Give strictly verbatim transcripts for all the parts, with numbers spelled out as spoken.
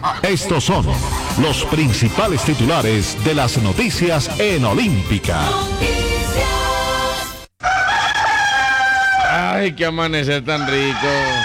Estos son los principales titulares de las noticias en Olímpica. Ay, qué amanecer tan rico.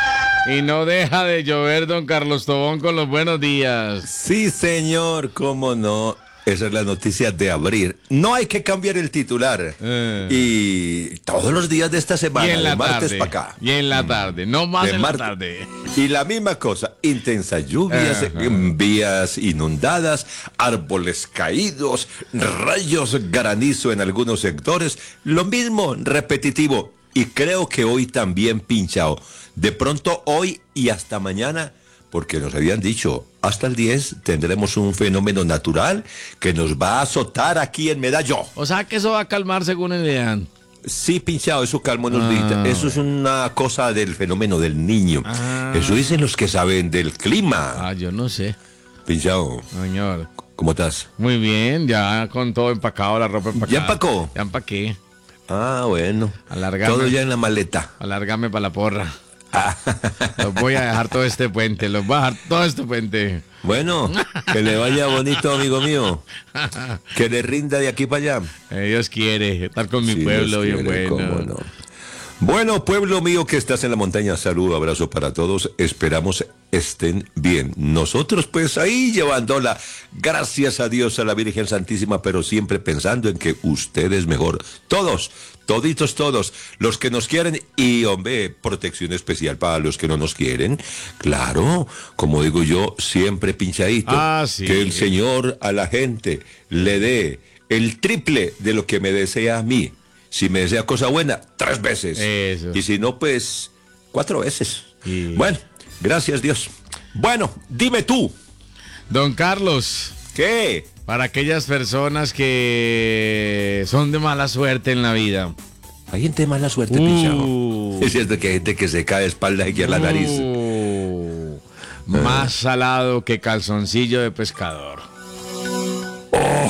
Y no deja de llover, don Carlos Tobón, con los buenos días. Sí, señor, cómo no. Esa es la noticia de abrir. No hay que cambiar el titular. Eh. Y todos los días de esta semana, y en la de martes tarde, para acá. Y en la tarde, no más de en martes. la tarde. Y la misma cosa, intensas lluvias, uh -huh. vías inundadas, árboles caídos, rayos, granizo en algunos sectores. Lo mismo, repetitivo. Y creo que hoy también pinchado. De pronto hoy y hasta mañana, porque nos habían dicho, hasta el diez tendremos un fenómeno natural que nos va a azotar aquí en Medallo. O sea que eso va a calmar según el lean. Sí, pinchado, eso calma unos días. Ah, eso es una cosa del fenómeno del niño. Ah. Eso dicen los que saben del clima. Ah, yo no sé. Pinchado. Señor. ¿Cómo estás? Muy bien, ya con todo empacado, la ropa empacada. ¿Ya empacó? Ya empaqué. Ah, bueno. Alargame, todo ya en la maleta. Alárgame para la porra. Ah. Los voy a dejar todo este puente, los voy a dejar todo este puente. Bueno, que le vaya bonito, amigo mío. Que le rinda de aquí para allá. Eh, Dios quiere, estar con mi sí, pueblo bien bueno. Cómo no. Bueno, pueblo mío que estás en la montaña, saludo, abrazo para todos. Esperamos estén bien. Nosotros pues ahí llevándola, gracias a Dios, a la Virgen Santísima, pero siempre pensando en que usted es mejor. Todos, toditos todos, los que nos quieren y, hombre, protección especial para los que no nos quieren. Claro, como digo yo, siempre pinchadito. Ah, sí. Que el Señor a la gente le dé el triple de lo que me desea a mí. Si me desea cosa buena, tres veces. Eso. Y si no, pues, cuatro veces. Sí. Bueno, gracias Dios. Bueno, dime tú. Don Carlos. ¿Qué? Para aquellas personas que son de mala suerte en la vida. Hay gente de mala suerte, uh. pinchado. Es cierto que hay gente que se cae de espalda y a la nariz. Uh. Más uh. salado que calzoncillo de pescador. Oh.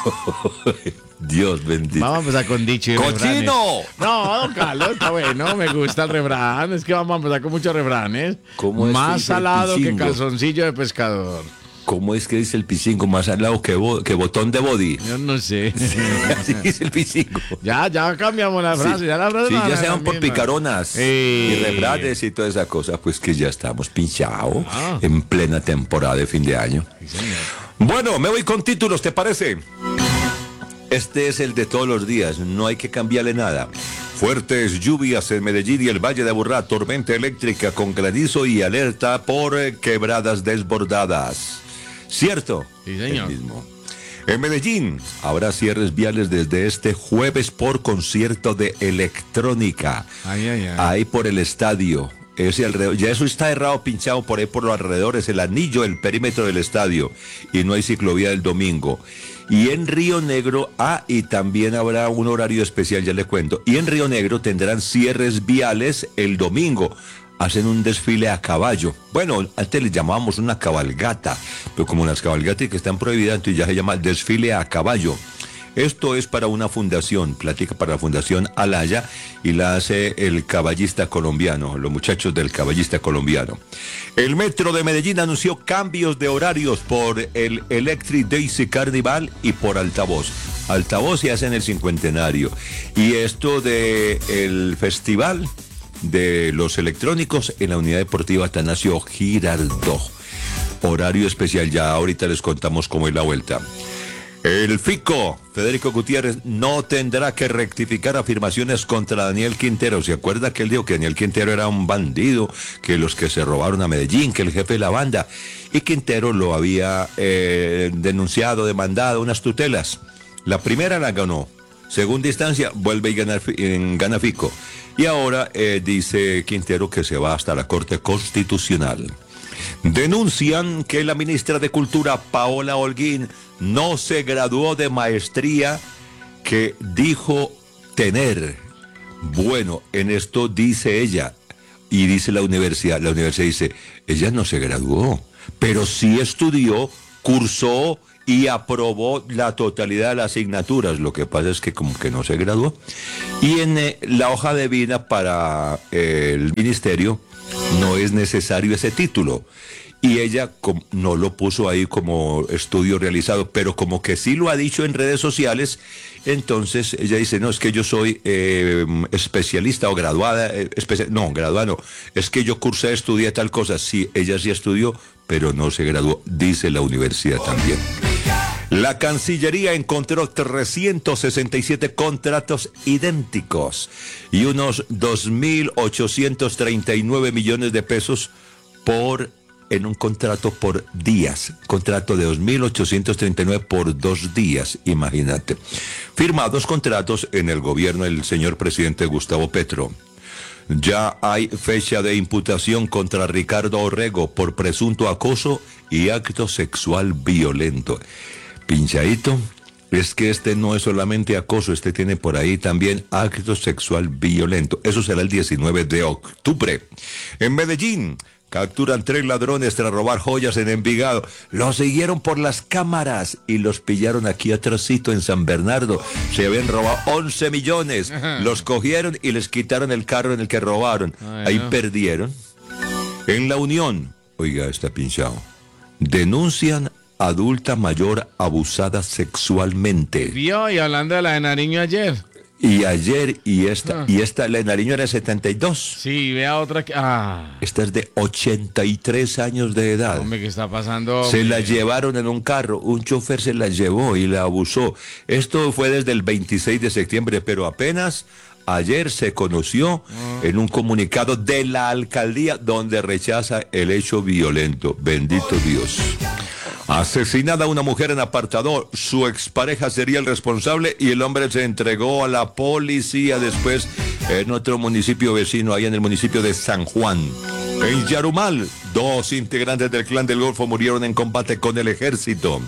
Dios bendito. Vamos a empezar con dicho y ¡cochino! Refranes. No, don Carlos, está bueno, me gusta el refrán. Es que vamos a empezar con muchos refranes. ¿Cómo es más que salado que calzoncillo de pescador. ¿Cómo es que dice el picingo? Más salado que, bo que botón de body. Yo no sé. Sí, así dice el picingo. Ya, ya cambiamos la frase. Sí, ya la frase sí, no, ya no, se van no, por no, picaronas eh. y refranes y toda esa cosa. Pues que ya estamos pinchados ah. en plena temporada de fin de año. Sí, señor. Bueno, me voy con títulos, ¿te parece? Este es el de todos los días, no hay que cambiarle nada. Fuertes lluvias en Medellín y el Valle de Aburrá, tormenta eléctrica con granizo y alerta por quebradas desbordadas. ¿Cierto? Sí, señor. El mismo. En Medellín habrá cierres viales desde este jueves por concierto de electrónica. Ay, ay, ay. Ahí por el estadio. Ese alrededor, ya eso está errado, pinchado por ahí por los alrededores, el anillo, el perímetro del estadio. Y no hay ciclovía el domingo. Y en Río Negro, ah, y también habrá un horario especial, ya le cuento. Y en Río Negro tendrán cierres viales el domingo. Hacen un desfile a caballo. Bueno, antes le llamábamos una cabalgata, pero como las cabalgatas que están prohibidas, entonces ya se llama desfile a caballo. Esto es para una fundación, plática para la Fundación Alaya, y la hace el caballista colombiano, los muchachos del caballista colombiano. El Metro de Medellín anunció cambios de horarios por el Electric Daisy Carnival y por Altavoz. Altavoz se hace en el cincuentenario. Y esto de el festival de los electrónicos en la Unidad Deportiva Atanasio Girardot. Horario especial, ya ahorita les contamos cómo es la vuelta. El Fico, Federico Gutiérrez, no tendrá que rectificar afirmaciones contra Daniel Quintero. ¿Se acuerda que él dijo que Daniel Quintero era un bandido, que los que se robaron a Medellín, que el jefe de la banda? Y Quintero lo había eh, denunciado, demandado, unas tutelas. La primera la ganó. Segunda instancia, vuelve y gana, gana Fico. Y ahora eh, dice Quintero que se va hasta la Corte Constitucional. Denuncian que la ministra de Cultura, Paola Holguín, no se graduó de maestría que dijo tener. Bueno, en esto dice ella, y dice la universidad, la universidad dice, ella no se graduó, pero sí estudió, cursó y aprobó la totalidad de las asignaturas. Lo que pasa es que como que no se graduó. Y en eh, la hoja de vida para eh, el ministerio no es necesario ese título. y ella com- no lo puso ahí como estudio realizado, pero como que sí lo ha dicho en redes sociales, entonces ella dice, no, es que yo soy eh, especialista o graduada, eh, especia- no, graduada no, es que yo cursé, estudié tal cosa, sí, ella sí estudió, pero no se graduó, dice la universidad también. La Cancillería encontró trescientos sesenta y siete contratos idénticos y unos dos mil ochocientos treinta y nueve millones de pesos por en un contrato por días, contrato de dos mil ochocientos treinta y nueve por dos días, imagínate. Firmados contratos en el gobierno del señor presidente Gustavo Petro. Ya hay fecha de imputación contra Ricardo Orrego por presunto acoso y acto sexual violento. Pinchadito, es que este no es solamente acoso, este tiene por ahí también acto sexual violento. Eso será el diecinueve de octubre. En Medellín, capturan tres ladrones tras robar joyas en Envigado. Los siguieron por las cámaras y los pillaron aquí atrásito en San Bernardo. Se habían robado once millones. Los cogieron y les quitaron el carro en el que robaron. Ay, ahí no. perdieron. En La Unión, oiga, está pinchado. Denuncian adulta mayor abusada sexualmente. Vio, y hablando de la de Nariño ayer. Y ayer, y esta, Ah. y esta, la de Nariño era setenta y dos. Sí, vea otra que... Ah, Esta es de ochenta y tres años de edad. hombre, ¿qué está pasando? Se la hombre? llevaron en un carro, un chofer se la llevó y la abusó. Esto fue desde el veintiséis de septiembre, pero apenas ayer se conoció en un comunicado de la alcaldía donde rechaza el hecho violento. Bendito Dios. Asesinada una mujer en apartador, su expareja sería el responsable y el hombre se entregó a la policía después en otro municipio vecino, ahí en el municipio de San Juan. En Yarumal, dos integrantes del Clan del Golfo murieron en combate con el ejército.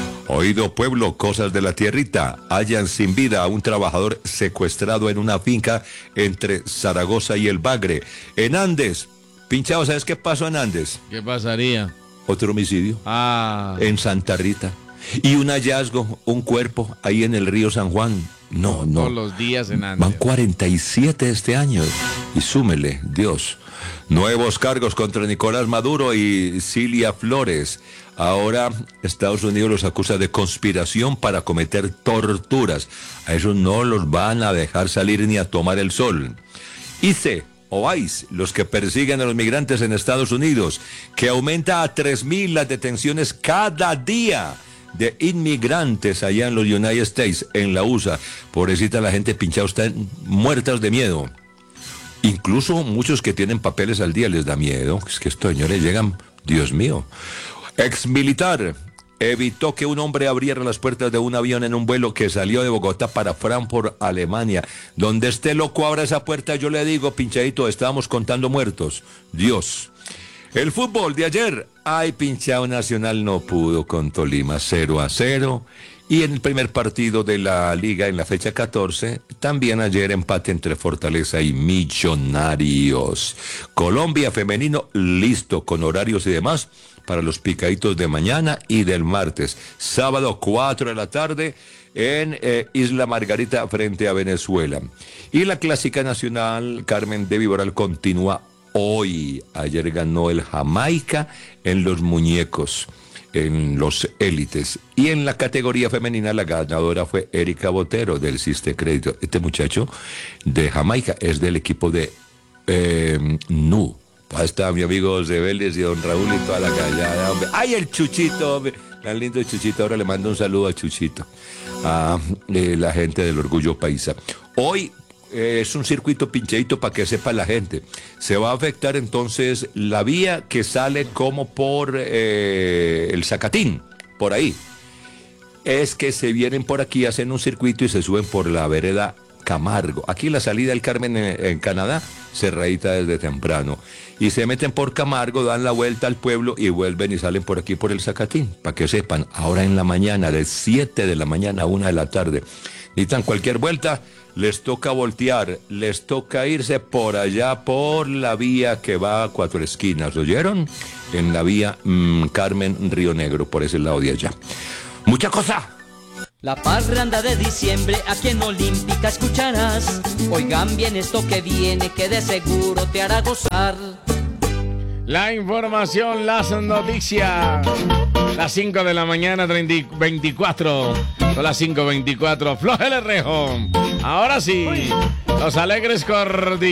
Oído pueblo, cosas de la tierrita, hallan sin vida a un trabajador secuestrado en una finca entre Zaragoza y El Bagre. En Andes, pinchado, ¿sabes qué pasó en Andes? ¿Qué pasaría? Otro homicidio. Ah, En Santa Rita. Y un hallazgo, un cuerpo ahí en el río San Juan. No, no. todos los días en Andes. Van cuarenta y siete este año. Y súmele, Dios. Nuevos cargos contra Nicolás Maduro y Cilia Flores. Ahora Estados Unidos los acusa de conspiración para cometer torturas. A esos no los van a dejar salir ni a tomar el sol. I C E o ICE, los que persiguen a los migrantes en Estados Unidos, que aumenta a tres mil las detenciones cada día de inmigrantes allá en los United States, en la U S A. Pobrecita la gente pinchada, están muertas de miedo. Incluso muchos que tienen papeles al día les da miedo. Es que estos señores llegan, Dios mío. Ex militar evitó que un hombre abriera las puertas de un avión en un vuelo que salió de Bogotá para Frankfurt, Alemania. Donde esté loco abra esa puerta, yo le digo, pinchadito, estábamos contando muertos. Dios. El fútbol de ayer, ay, pinchado Nacional no pudo con Tolima, cero a cero. Y en el primer partido de la liga, en la fecha catorce, también ayer empate entre Fortaleza y Millonarios. Colombia femenino listo con horarios y demás para los picaditos de mañana y del martes. Sábado cuatro de la tarde en eh, Isla Margarita frente a Venezuela. Y la clásica nacional, Carmen de Viboral, continúa hoy. Ayer ganó el Jamaica en los muñecos, en los élites. Y en la categoría femenina la ganadora fue Erika Botero del Siste Crédito. Este muchacho de Jamaica es del equipo de eh, N U. Ahí está mi amigo José Vélez y don Raúl y toda la callada, hombre. ¡Ay, el Chuchito, hombre! Tan lindo el Chuchito. Ahora le mando un saludo a Chuchito, a eh, la gente del Orgullo Paisa. Hoy eh, es un circuito pincheito para que sepa la gente. Se va a afectar entonces la vía que sale como por eh, el Zacatín, por ahí. Es que se vienen por aquí, hacen un circuito y se suben por la vereda Camargo. Aquí la salida del Carmen en, en Canadá, cerradita desde temprano. Y se meten por Camargo, dan la vuelta al pueblo y vuelven y salen por aquí por el Zacatín. Para que sepan, ahora en la mañana, de siete de la mañana a una de la tarde. Necesitan cualquier vuelta, les toca voltear, les toca irse por allá, por la vía que va a Cuatro Esquinas. ¿Oyeron? En la vía mmm, Carmen Río Negro, por ese lado de allá. Mucha cosa. La parranda de diciembre aquí en Olímpica escucharás. Oigan bien esto que viene, que de seguro te hará gozar. La información, las noticias. Las cinco de la mañana, veinticuatro. Son las cinco veinticuatro. Flojel el rejo. Ahora sí, los alegres cordilleros.